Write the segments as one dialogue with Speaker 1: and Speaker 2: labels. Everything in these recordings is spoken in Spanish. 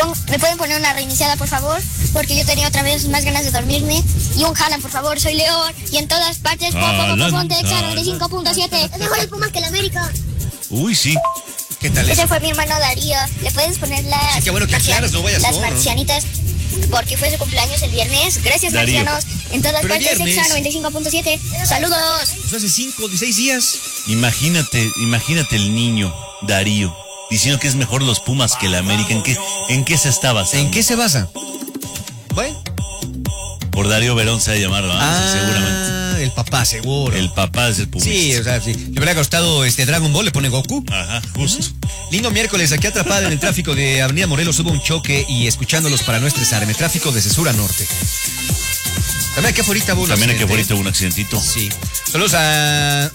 Speaker 1: ¿Me pueden poner una reiniciada, por favor? Porque yo tenía otra vez más ganas de dormirme. Y un Haaland, por favor, soy León. Y en todas partes, ponte Exa 95.7. Es mejor el Pumas que el América.
Speaker 2: Uy, sí.
Speaker 3: ¿Qué tal
Speaker 1: Ese fue mi hermano Darío. ¿Le puedes poner las...
Speaker 3: Sí, qué bueno que aclaras, no vayas
Speaker 1: las
Speaker 3: solo, ¿no?
Speaker 1: marcianitas? Porque fue su cumpleaños el viernes. Gracias,
Speaker 2: Darío.
Speaker 1: marcianos. En todas
Speaker 3: Pero
Speaker 1: partes,
Speaker 3: viernes.
Speaker 1: Exa 95.7. Saludos.
Speaker 3: Pues hace 5 o 6 días.
Speaker 2: Imagínate el niño, Darío, diciendo que es mejor los Pumas que el América. ¿En qué se está basando?
Speaker 3: ¿En qué se basa? Bueno.
Speaker 2: Por Darío Verón se va a llamar, ¿no? Sí, seguramente.
Speaker 3: El papá, seguro.
Speaker 2: El papá es el publicista.
Speaker 3: Sí, o sea, sí. Le hubiera costado Dragon Ball, le pone Goku.
Speaker 2: Ajá, justo.
Speaker 3: Lindo miércoles, aquí atrapada en el tráfico de Avenida Morelos hubo un choque y escuchándolos para no estresarme. Tráfico desde sur a norte. También aquí afuera hubo un
Speaker 2: También aquí
Speaker 3: accidente.
Speaker 2: afuera hubo un accidentito.
Speaker 3: Sí. Saludos a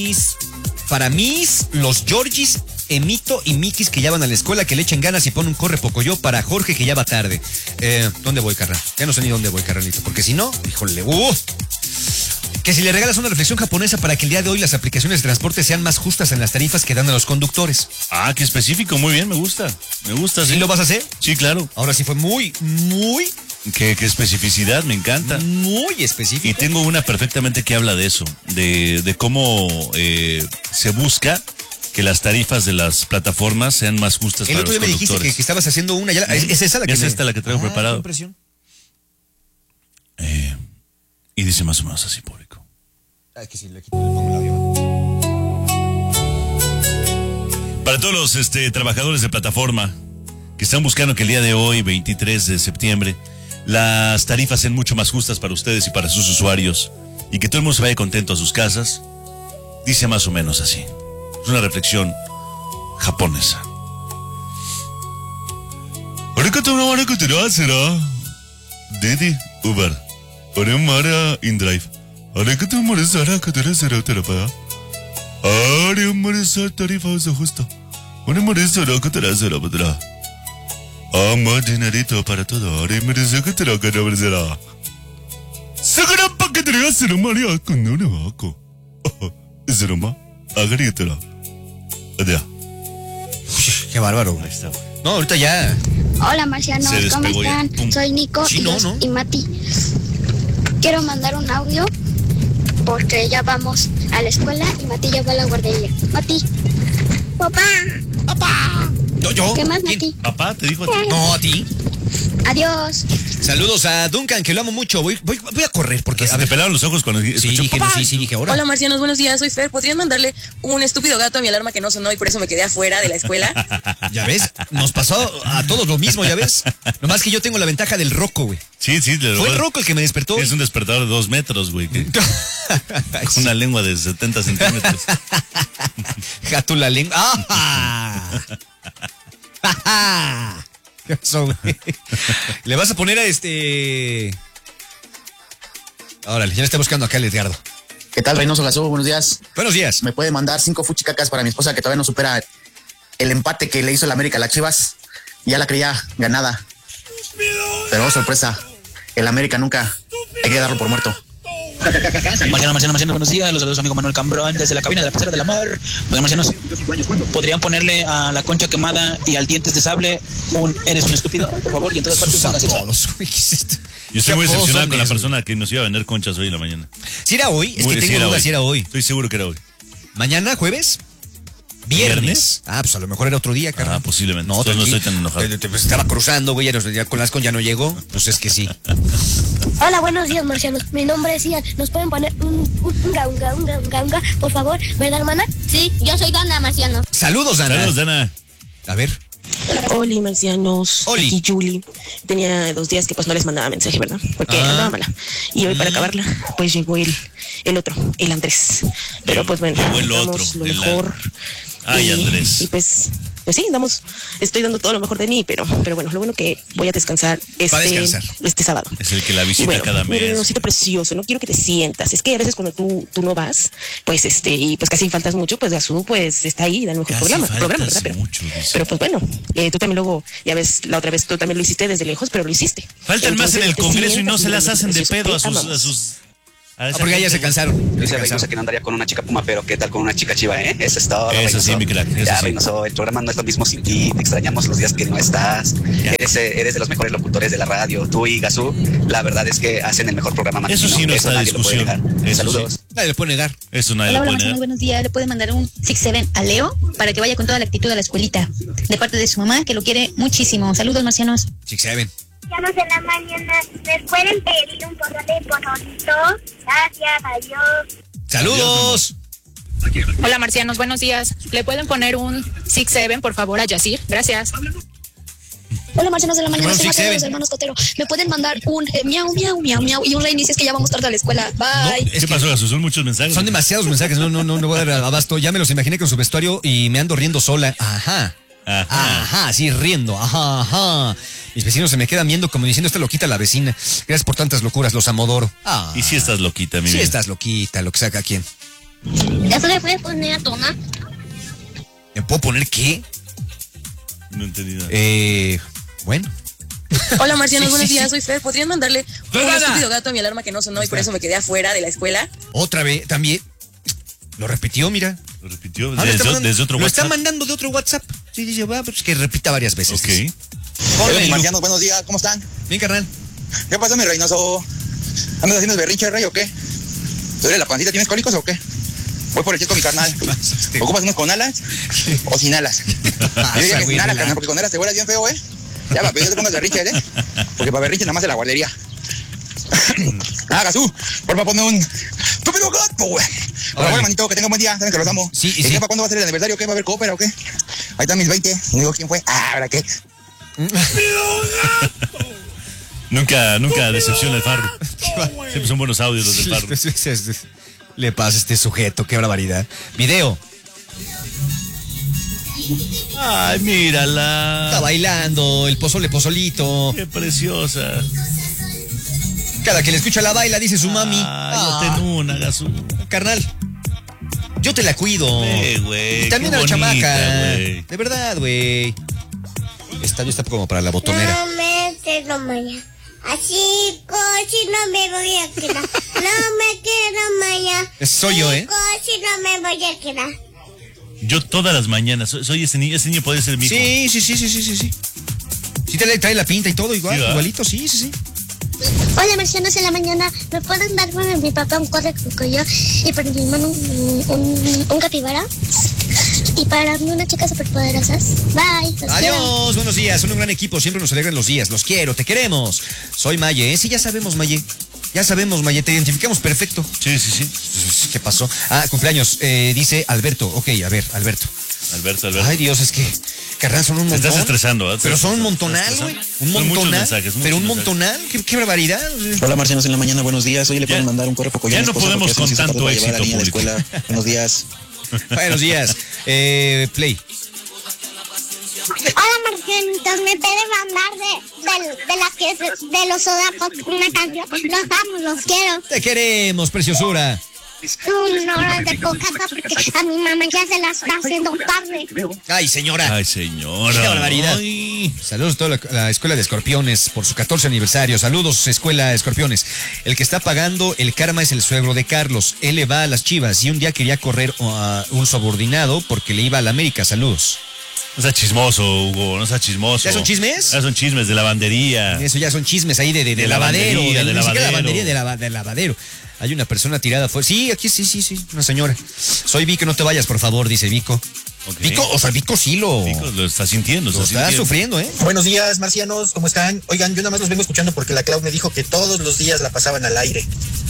Speaker 3: los Georgis, Emito y Mikis que ya van a la escuela, que le echen ganas y pone un corre poco yo para Jorge que ya va tarde. ¿Dónde voy, carnal? Ya no sé ni dónde voy, carnalito, porque si no, híjole, que si le regalas una reflexión japonesa para que el día de hoy las aplicaciones de transporte sean más justas en las tarifas que dan a los conductores.
Speaker 2: Ah, qué específico, muy bien, me gusta.
Speaker 3: ¿Sí lo vas a hacer?
Speaker 2: Sí, claro.
Speaker 3: Ahora sí fue muy
Speaker 2: Qué especificidad, me encanta.
Speaker 3: muy específico.
Speaker 2: Y tengo una perfectamente que habla de eso, de cómo se busca que las tarifas de las plataformas sean más justas
Speaker 3: El
Speaker 2: para
Speaker 3: otro
Speaker 2: los
Speaker 3: día me dijiste
Speaker 2: conductores.
Speaker 3: que estabas haciendo una, ¿es esa la que
Speaker 2: Es esta la que traigo preparado.
Speaker 3: Qué impresión.
Speaker 2: Y dice más o menos así, público.
Speaker 3: Es que si le quito, le pongo el audio.
Speaker 2: Para todos los trabajadores de plataforma que están buscando que el día de hoy, 23 de septiembre, las tarifas sean mucho más justas para ustedes y para sus usuarios, y que todo el mundo se vaya contento a sus casas, dice más o menos así. Es una reflexión japonesa. Didi Uber. Mara InDrive. Tarifa justa. Más dinerito para todo.
Speaker 3: Qué bárbaro.
Speaker 2: Ahí está.
Speaker 3: No, ahorita ya.
Speaker 1: Hola, marcianos.
Speaker 2: Se
Speaker 1: ¿Cómo
Speaker 2: despegó ya.
Speaker 1: están?
Speaker 2: Pum.
Speaker 1: Soy Nico
Speaker 3: Sí, no.
Speaker 1: y Mati. Quiero mandar un audio porque ya vamos a la escuela y Mati ya va a la guardería. Mati. Papá.
Speaker 3: ¿Yo?
Speaker 1: ¿Qué más,
Speaker 3: ¿Quién?
Speaker 1: Mati?
Speaker 2: Papá, te dijo a ti.
Speaker 3: No, a ti.
Speaker 1: Adiós.
Speaker 3: Saludos a Duncan, que lo amo mucho. Voy a correr porque.
Speaker 2: Se te pelaron los ojos cuando
Speaker 3: Sí,
Speaker 2: escuchó
Speaker 3: dije,
Speaker 2: papá.
Speaker 3: sí, dije, ahora.
Speaker 4: Hola marcianos, buenos días, soy Fer. ¿Podrían mandarle un estúpido gato a mi alarma que no sonó y por eso me quedé afuera de la escuela?
Speaker 3: Ya ves, nos pasó a todos lo mismo, ya ves. Nomás que yo tengo la ventaja del Rocco, güey.
Speaker 2: Sí.
Speaker 3: Fue el Rocco el que me despertó.
Speaker 2: Es un despertador de 2 metros, güey. Con una lengua de 70 centímetros.
Speaker 3: Gato la lengua. ¡Ah! ¿Qué pasó, güey? Le vas a poner a Órale, ya le está buscando acá el Edgardo.
Speaker 5: ¿Qué tal, Reynoso Gazú? Buenos días.
Speaker 3: Buenos días.
Speaker 5: ¿Me puede mandar 5 fuchicacas para mi esposa que todavía no supera el empate que le hizo el América a las Chivas? Ya la creía ganada. Pero oh, sorpresa, el América nunca hay que darlo por muerto.
Speaker 6: Marcianos, buenos días. Los saludos, amigo Manuel Cambrón, desde la cabina de la Pecera del Amor. Pues, marcianos, ¿podrían ponerle a la concha quemada y al dientes de sable eres un estúpido, por favor? Y en todas partes pongas eso.
Speaker 2: Yo estoy muy decepcionado con la persona que nos iba a vender conchas hoy en la mañana.
Speaker 3: ¿Si era hoy? Es que tengo dudas si era hoy.
Speaker 2: Estoy seguro que era hoy.
Speaker 3: ¿Mañana, jueves? ¿Viernes? Ah, pues a lo mejor era otro día, carnal.
Speaker 2: Posiblemente.
Speaker 3: No,
Speaker 2: Entonces no
Speaker 3: tranquilo.
Speaker 2: estoy tan enojado.
Speaker 3: Pues estaba cruzando, güey, ya con las con ya no llegó. Pues es que sí.
Speaker 1: Hola, buenos días, marcianos. Mi nombre es Ian. ¿Nos pueden poner un ganga, por favor? ¿Verdad, hermana? Sí, yo soy Dana, marciano.
Speaker 3: Saludos, Dana.
Speaker 2: Saludos, Dana.
Speaker 3: A ver.
Speaker 4: Hola, marcianos.
Speaker 3: Oli.
Speaker 4: Aquí Julie. Tenía 2 días que pues no les mandaba mensaje, ¿verdad? Porque andaba mala. Y hoy para acabarla, pues llegó el otro, el Andrés. Pero pues bueno,
Speaker 2: Llegó el otro,
Speaker 4: damos lo
Speaker 2: el
Speaker 4: mejor.
Speaker 2: Ay, Andrés.
Speaker 4: Y pues sí, estoy dando todo lo mejor de mí, pero bueno, lo bueno que voy a descansar
Speaker 3: Va a descansar.
Speaker 4: este sábado.
Speaker 2: Es el que la visita
Speaker 4: Y bueno,
Speaker 2: cada mes.
Speaker 4: Mi rosito precioso, no quiero que te sientas. Es que a veces cuando tú no vas, pues y pues casi faltas mucho, pues Gazú pues está ahí, da el mejor programa, ¿verdad? Pero pues bueno, tú también luego, ya ves, la otra vez tú también lo hiciste desde lejos, pero lo hiciste.
Speaker 2: Faltan más en el
Speaker 4: Entonces,
Speaker 2: Congreso y no
Speaker 4: sientas,
Speaker 2: se las
Speaker 4: mi
Speaker 2: hacen de
Speaker 4: precioso,
Speaker 2: pedo a
Speaker 4: te amamos.
Speaker 2: sus
Speaker 3: porque ya se cansaron.
Speaker 7: Dice Reynoso que no andaría con una chica Puma, pero ¿qué tal con una chica Chiva, Eso es todo.
Speaker 2: Eso sí, mi crack.
Speaker 7: Ya, Reynoso, el programa no es lo mismo sin ti. Te extrañamos los días que no estás. Eres de los mejores locutores de la radio. Tú y Gazú, la verdad es que hacen el mejor programa matutino.
Speaker 2: Eso sí no está en discusión.
Speaker 7: Saludos.
Speaker 2: Sí.
Speaker 3: Nadie le puede negar.
Speaker 2: Eso nadie le puede negar.
Speaker 8: Buenos días. Le puede mandar un 6-7 a Leo para que vaya con toda la actitud a la escuelita. De parte de su mamá, que lo quiere muchísimo. Saludos, marcianos.
Speaker 3: 6-7.
Speaker 1: Estamos en la mañana. ¿Me pueden pedir un porrito? Gracias, adiós.
Speaker 3: ¡Saludos!
Speaker 9: Hola, marcianos, buenos días. ¿Le pueden poner un 6-7, por favor, a Yacir? Gracias.
Speaker 1: Hola, marcianos de la mañana,
Speaker 3: Bueno,
Speaker 1: soy Mateo de
Speaker 3: 6-7.
Speaker 1: los hermanos Cotero. ¿Me pueden mandar un miau, miau, miau, miau y un reinicio? Es que ya vamos tarde a la escuela. Bye.
Speaker 2: ¿Qué pasó, Gazú? Son muchos mensajes.
Speaker 3: Son demasiados mensajes, no voy a dar abasto. Ya me los imaginé con su vestuario y me ando riendo sola. Ajá, sí, riendo. Ajá. Mis vecinos se me quedan viendo como diciendo, esta loquita la vecina. Gracias por tantas locuras, los amodoro.
Speaker 2: Y si estás loquita, mi
Speaker 3: Sí
Speaker 2: vida.
Speaker 3: estás loquita, lo que saca quien.
Speaker 1: ¿Eso le puedes poner a Tona?
Speaker 3: ¿Me puedo poner qué?
Speaker 2: No entendí nada.
Speaker 3: Bueno.
Speaker 10: Hola, marcianos,
Speaker 3: Sí,
Speaker 10: buenos
Speaker 3: sí,
Speaker 10: días,
Speaker 3: sí.
Speaker 10: soy Fer. ¿Podrían mandarle un estúpido gato a mi alarma que no sonó y por eso me quedé afuera de la escuela?
Speaker 3: Otra vez, también. Lo repitió, mira.
Speaker 2: Lo repitió
Speaker 3: Ah,
Speaker 2: desde otro
Speaker 3: lo
Speaker 2: WhatsApp.
Speaker 3: está mandando de otro WhatsApp. Sí, dice, va, pues que repita varias veces.
Speaker 2: Ok.
Speaker 5: Hola, mis marcianos, buenos días, ¿cómo están?
Speaker 3: Bien, carnal.
Speaker 5: ¿Qué pasa, mi Reynoso? ¿Andas haciendo el berrinche, Rey, o qué? ¿Tú eres la pancita? ¿Tienes cólicos o qué? Voy por el chico, mi carnal. ¿Ocupas unos con alas o sin alas? Yo diría que sin alas, carnal, porque con alas te vuelas bien feo, Ya, pero yo te pongas berrinche, Porque para berrinche nada más de la guardería. Gazú, por favor, ponme un estúpido gato, güey. Por favor, hermanito, que tenga un buen día, saben que los amo.
Speaker 3: Sí,
Speaker 5: ¿Y para cuándo va a ser el aniversario? ¿Qué va a haber coopera o qué? Ahí están mis 20. Y digo, ¿quién fue? ¿Ahora qué?
Speaker 2: Nunca decepciona el Farro. Siempre son buenos audios los del Farro.
Speaker 3: Le pasa a este sujeto, qué barbaridad. Video.
Speaker 2: Ay, mírala.
Speaker 3: Está bailando, el pozolito.
Speaker 2: Qué preciosa.
Speaker 3: Cada que le escucha la baila, dice su mami.
Speaker 2: Yo ten una, Gazú.
Speaker 3: Carnal, yo te la cuido.
Speaker 2: Güey.
Speaker 3: Y también
Speaker 2: qué
Speaker 3: a la
Speaker 2: bonita,
Speaker 3: chamaca.
Speaker 2: güey.
Speaker 3: De verdad, güey. Esta está como para la botonera.
Speaker 1: No me quiero mañana. Así, coche, no me voy a quedar. No me quiero mañana.
Speaker 3: Soy yo,
Speaker 1: Coche, no me voy a quedar.
Speaker 2: Yo todas las mañanas, soy ese niño puede ser mi hijo.
Speaker 3: Sí. Sí te trae la pinta y todo igual,
Speaker 2: Sí,
Speaker 3: igualito, sí.
Speaker 1: Hola, marcianos en la mañana. ¿Me pueden dar para mi papá un corre cocoyo y para mi hermano un capibara? Y para mí unas chicas superpoderosas. Bye.
Speaker 3: Adiós, buenos días, son un gran equipo, siempre nos alegran los días, los quiero, te queremos. Soy Maye, sí, ya sabemos, Maye, te identificamos perfecto.
Speaker 2: Sí.
Speaker 3: ¿Qué pasó? Cumpleaños, dice Alberto, ok, a ver, Alberto. Ay, Dios, es que, carnal, son un montón.
Speaker 2: Te estás estresando,
Speaker 3: Pero son un montonal, güey. Un montonal. Pero un montonal, qué barbaridad.
Speaker 6: Hola, marcianos en la mañana, buenos días. Hoy le pueden mandar un correo poco
Speaker 2: ya no podemos con tanto éxito público.
Speaker 6: Buenos días.
Speaker 3: Buenos días. Play.
Speaker 1: Hola, marcianitos. ¿Me pueden mandar de los sodapos una canción? Los amo, los quiero.
Speaker 3: Te queremos, preciosura.
Speaker 1: Una hora de coca porque a mi mamá ya se la está haciendo tarde.
Speaker 3: Ay, señora. Qué barbaridad.
Speaker 2: Ay.
Speaker 3: Saludos a toda la Escuela de Escorpiones por su 14 aniversario. Saludos, Escuela de Escorpiones. El que está pagando el karma es el suegro de Carlos. Él le va a las Chivas y un día quería correr a un subordinado porque le iba a la América. Saludos.
Speaker 2: No sea chismoso, Hugo, no sea chismoso.
Speaker 3: ¿Ya son chismes?
Speaker 2: Ya son chismes de lavandería.
Speaker 3: Eso ya son chismes ahí de lavadero.
Speaker 2: Lavandería, de
Speaker 3: ni siquiera
Speaker 2: lavadero.
Speaker 3: lavandería, de lavadero. Hay una persona tirada afuera. Sí, aquí sí, una señora. Soy Vico, no te vayas, por favor, dice Vico.
Speaker 2: Okay.
Speaker 3: Vico sí lo
Speaker 2: está sintiendo.
Speaker 3: Lo está sufriendo, ¿eh?
Speaker 11: Buenos días, marcianos, ¿cómo están? Oigan, yo nada más los vengo escuchando porque la Clau me dijo que todos los días la pasaban al aire.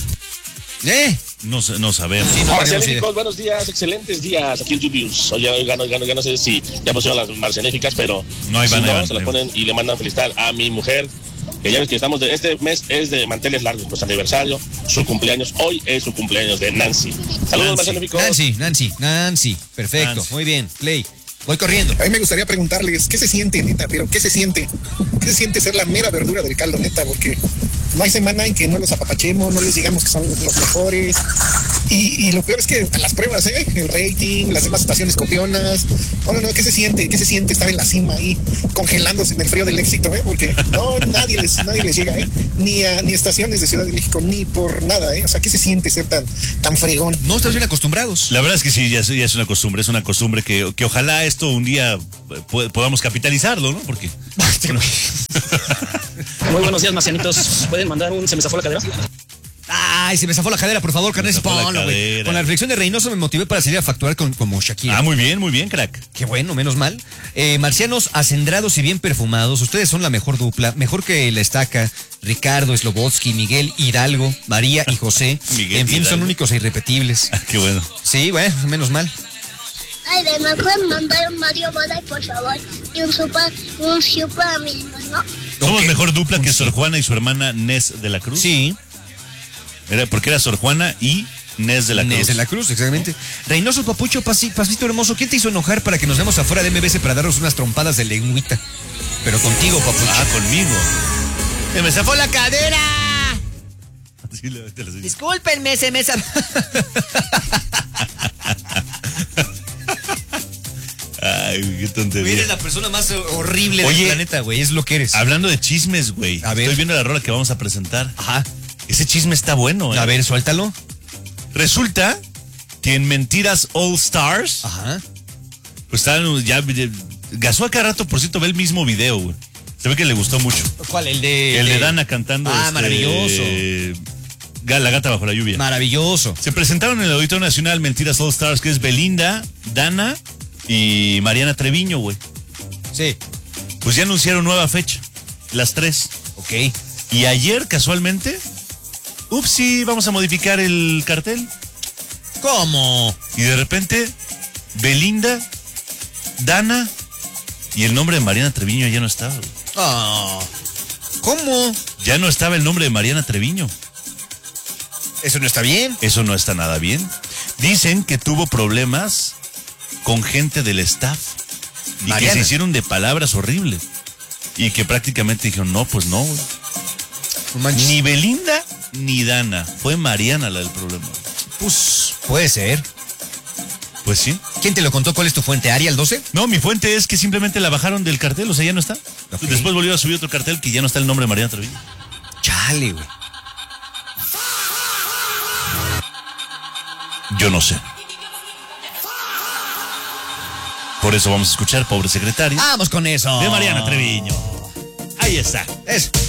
Speaker 2: No sabemos.
Speaker 3: Sí,
Speaker 12: marcianéficos, buenos días, excelentes días aquí en Jubius. Oigan, no sé si ya pusieron las marcianéficas, pero
Speaker 2: no hay
Speaker 12: se las ponen y le mandan felicitar a mi mujer, que ya ves que estamos este mes es de manteles largos, pues aniversario, su cumpleaños, hoy es su cumpleaños de Nancy. Saludos, marcianéficos.
Speaker 3: Nancy, perfecto, muy bien, Play. Voy corriendo.
Speaker 11: A mí me gustaría preguntarles, ¿qué se siente, neta? Pero ¿qué se siente? ¿Qué se siente ser la mera verdura del caldo, neta? Porque No hay semana en que no los apapachemos, no les digamos que son los mejores. Y lo peor es que las pruebas, el rating, las demás estaciones copionas. No, ¿qué se siente? ¿Qué se siente estar en la cima ahí, congelándose en el frío del éxito, Porque no, nadie les llega, ni estaciones de Ciudad de México, ni por nada, O sea, ¿qué se siente ser tan fregón?
Speaker 3: No estamos bien acostumbrados.
Speaker 2: La verdad es que sí, ya es una costumbre que ojalá esto un día podamos capitalizarlo, ¿no? Porque...
Speaker 6: Muy buenos días, marcianitos. ¿Pueden mandar un se me zafó la cadera?
Speaker 3: Ay, se me zafó la cadera, por favor, carnal. Ponlo, güey. Con la reflexión de Reynoso me motivé para salir a facturar como Shakira.
Speaker 2: Ah, muy bien, crack.
Speaker 3: Qué bueno, menos mal. Marcianos acendrados y bien perfumados. Ustedes son la mejor dupla, mejor que La Estaca, Ricardo, Slobodsky, Miguel, Hidalgo, María y José.
Speaker 2: Miguel,
Speaker 3: en fin,
Speaker 2: Hidalgo.
Speaker 3: Son únicos e irrepetibles.
Speaker 2: Qué bueno.
Speaker 3: Sí, bueno, menos mal.
Speaker 1: Ay, ¿me pueden mandar un Mario Bada, por favor? Y un super amigos, ¿no?
Speaker 2: Somos mejor dupla que Sor Juana y su hermana Nes de la Cruz.
Speaker 3: Sí.
Speaker 2: Porque era Sor Juana y Nes de la Cruz.
Speaker 3: Nes de la Cruz, exactamente. Reynoso, Papucho, Pasito hermoso, ¿quién te hizo enojar para que nos vemos afuera de MBS para darnos unas trompadas de lengüita? Pero contigo, Papucho.
Speaker 2: Ah, conmigo.
Speaker 3: ¡Se me zafó la cadera!
Speaker 2: Sí,
Speaker 3: Discúlpenme, se me zafó.
Speaker 2: Ay, qué tontería.
Speaker 3: Eres la persona más horrible del planeta, güey. Es lo que eres.
Speaker 2: Hablando de chismes, güey.
Speaker 3: A ver.
Speaker 2: Estoy viendo la rola que vamos a presentar.
Speaker 3: Ajá.
Speaker 2: Ese chisme está bueno,
Speaker 3: A ver, suéltalo.
Speaker 2: Resulta que en Mentiras All Stars.
Speaker 3: Ajá.
Speaker 2: Pues estaban ya. Gasó a cada rato, por cierto, ve el mismo video, güey. Se ve que le gustó mucho.
Speaker 3: ¿Cuál?
Speaker 2: El de Dana cantando.
Speaker 3: Maravilloso.
Speaker 2: La gata bajo la lluvia.
Speaker 3: Maravilloso.
Speaker 2: Se presentaron en el Auditorio Nacional Mentiras All Stars, que es Belinda, Dana y Mariana Treviño, güey.
Speaker 3: Sí.
Speaker 2: Pues ya anunciaron nueva fecha. Las 3.
Speaker 3: Ok.
Speaker 2: Y ayer, casualmente, sí, vamos a modificar el cartel.
Speaker 3: ¿Cómo?
Speaker 2: Y de repente, Belinda, Dana y el nombre de Mariana Treviño ya no estaba.
Speaker 3: ¿Cómo?
Speaker 2: Ya no estaba el nombre de Mariana Treviño.
Speaker 3: ¿Eso no está bien?
Speaker 2: Eso no está nada bien. Dicen que tuvo problemas con gente del staff. Y
Speaker 3: Mariana.
Speaker 2: que se hicieron de palabras horribles. Y que prácticamente dijeron, no, pues no. Ni Belinda ni Dana. Fue Mariana la del problema.
Speaker 3: Pues puede ser.
Speaker 2: Pues sí.
Speaker 3: ¿Quién te lo contó? ¿Cuál es tu fuente? ¿Arial 12?
Speaker 2: No, mi fuente es que simplemente la bajaron del cartel, o sea, ya no está.
Speaker 3: Okay.
Speaker 2: Después volvió a subir otro cartel que ya no está el nombre de Mariana Treviño.
Speaker 3: Chale, güey.
Speaker 2: Yo no sé. Por eso vamos a escuchar Pobre Secretario.
Speaker 3: Vamos con eso.
Speaker 2: De Mariana Treviño. Ahí está.
Speaker 3: Eso.